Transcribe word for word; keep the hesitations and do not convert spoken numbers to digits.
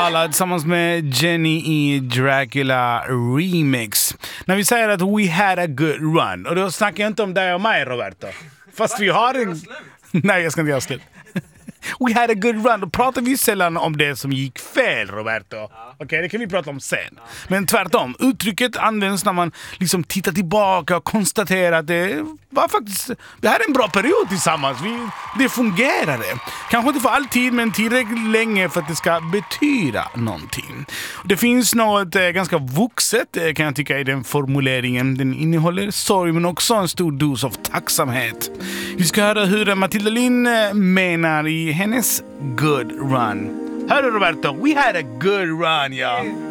Alla tillsammans med Jenny i Dracula Remix. När vi säger att we had a good run, och då snackar jag inte om dig och mig, Roberto. Fast vi har en... Nej, jag ska inte göra slut. We had a good run. Då pratar vi sällan om det som gick fel, Roberto. Ja. Okej, okay, det kan vi prata om sen. Ja. Men tvärtom, uttrycket används när man liksom tittar tillbaka och konstaterar att det var faktiskt... Det här är en bra period tillsammans. Vi, det fungerade. Kanske inte för alltid, men tillräckligt länge för att det ska betyda någonting. Det finns något eh, ganska vuxet, eh, kan jag tycka, i den formuleringen. Den innehåller sorg, men också en stor dos av tacksamhet. Vi ska höra hur Matilda Lind eh, menar i hennes good run. Hörru Roberto, we had a good run, ja.